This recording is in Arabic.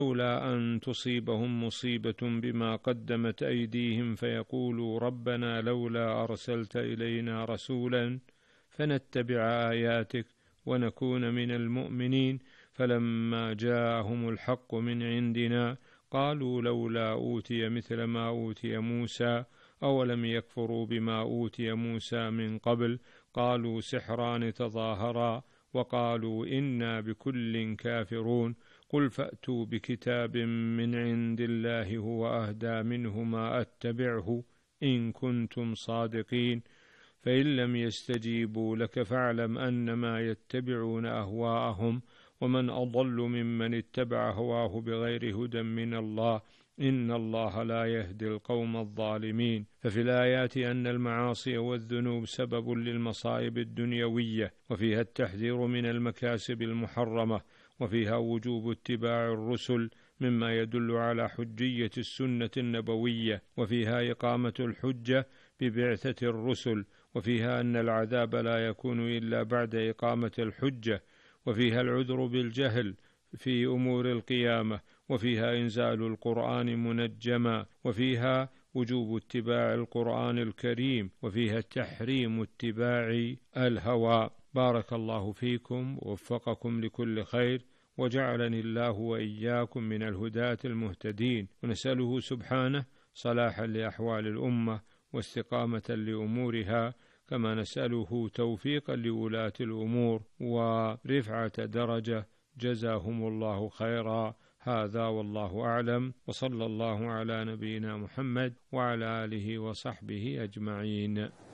لولا أن تصيبهم مصيبة بما قدمت أيديهم فيقولوا ربنا لولا أرسلت إلينا رسولا فنتبع آياتك ونكون من المؤمنين. فلما جاءهم الحق من عندنا قالوا لولا أوتي مثل ما أوتي موسى أولم يكفروا بما أوتي موسى من قبل قالوا سحران تظاهرا وقالوا إنا بكل كافرون. قل فأتوا بكتاب من عند الله هو أهدى منه ما أتبعه إن كنتم صادقين. فإن لم يستجيبوا لك فاعلم أنما يتبعون أهواءهم ومن أضل ممن اتبع هواه بغير هدى من الله إن الله لا يهدي القوم الظالمين. ففي الآيات أن المعاصي والذنوب سبب للمصائب الدنيوية، وفيها التحذير من المكاسب المحرمة، وفيها وجوب اتباع الرسل مما يدل على حجية السنة النبوية، وفيها إقامة الحجة ببعثة الرسل، وفيها أن العذاب لا يكون إلا بعد إقامة الحجة، وفيها العذر بالجهل في أمور القيامة، وفيها إنزال القرآن منجما، وفيها وجوب اتباع القرآن الكريم، وفيها تحريم اتباع الهوى. بارك الله فيكم ووفقكم لكل خير، وجعلني الله وإياكم من الهداة المهتدين، ونسأله سبحانه صلاحا لأحوال الأمة واستقامة لأمورها، كما نسأله توفيقا لولاة الأمور ورفعة درجة. جزاهم الله خيرا. هذا والله أعلم، وصلى الله على نبينا محمد وعلى آله وصحبه أجمعين.